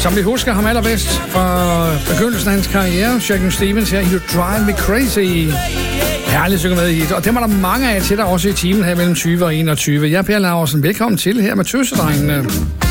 Som vi husker ham allerbedst fra begyndelsen af hans karriere, Shakin' Stevens her, You Drive Me Crazy. Herligt synge med hit, og dem er der mange af til der også i timen her mellem 20 og 21. Jeg er Per Laursen, velkommen til her med Tøsedrengene.